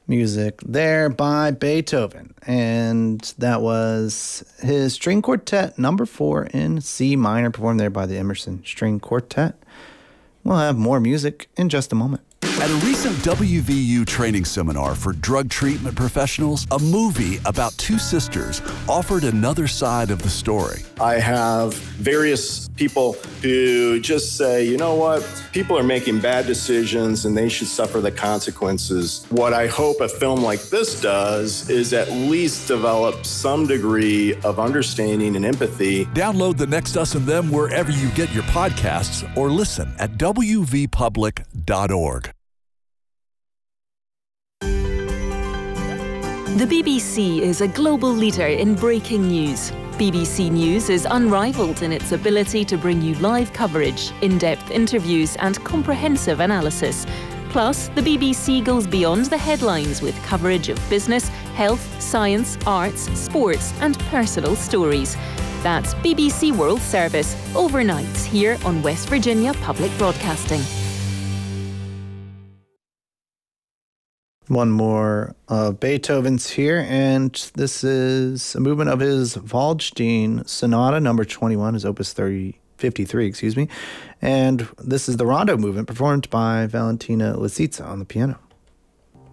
Music there by Beethoven, and that was his String Quartet number 4 in C minor, performed there by the Emerson String Quartet. We'll have more music in just a moment. At a recent WVU training seminar for drug treatment professionals, a movie about two sisters offered another side of the story. I have various people who just say, you know what, people are making bad decisions and they should suffer the consequences. What I hope a film like this does is at least develop some degree of understanding and empathy. Download The Next Us and Them wherever you get your podcasts or listen at wvpublic.org. The BBC is a global leader in breaking news. BBC News is unrivaled in its ability to bring you live coverage, in-depth interviews and comprehensive analysis. Plus, the BBC goes beyond the headlines with coverage of business, health, science, arts, sports and personal stories. That's BBC World Service, overnights here on West Virginia Public Broadcasting. One more of Beethoven's here, and this is a movement of his Waldstein Sonata number 21, his opus 53, and this is the Rondo movement performed by Valentina Lisitsa on the piano.